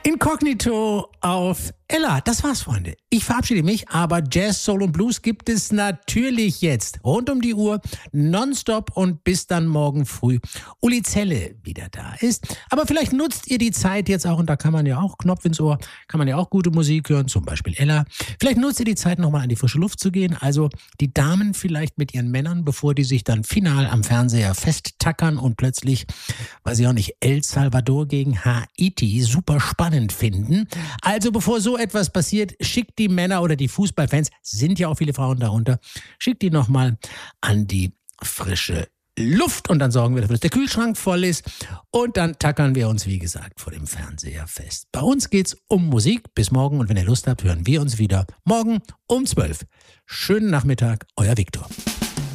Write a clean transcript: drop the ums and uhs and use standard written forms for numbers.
Inkognito auf Ella. Das war's, Freunde. Ich verabschiede mich, aber Jazz, Soul und Blues gibt es natürlich jetzt. Rund um die Uhr, nonstop und bis dann morgen früh Uli Zelle wieder da ist. Aber vielleicht nutzt ihr die Zeit jetzt auch, und da kann man ja auch Knopf ins Ohr, kann man ja auch gute Musik hören, zum Beispiel Ella. Vielleicht nutzt ihr die Zeit, nochmal an die frische Luft zu gehen. Also die Damen vielleicht mit ihren Männern, bevor die sich dann final am Fernseher festtackern und plötzlich, weiß ich auch nicht, El Salvador gegen Haiti super spannend finden. Also bevor so etwas passiert, schickt die Männer oder die Fußballfans, sind ja auch viele Frauen darunter, schickt die nochmal an die frische Luft und dann sorgen wir dafür, dass der Kühlschrank voll ist und dann tackern wir uns, wie gesagt, vor dem Fernseher fest. Bei uns geht's um Musik. Bis morgen und wenn ihr Lust habt, hören wir uns wieder morgen um 12. Schönen Nachmittag, euer Viktor.